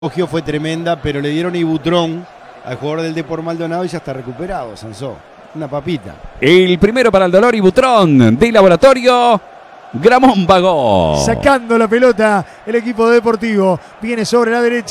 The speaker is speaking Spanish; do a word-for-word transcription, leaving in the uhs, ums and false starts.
Fue tremenda, pero le dieron Ibutrón al jugador del Depor Maldonado y ya está recuperado, Sansó. Una papita. El primero para el dolor Ibutrón de Laboratorio Gramón Vago. Sacando la pelota el equipo deportivo. Viene sobre la derecha.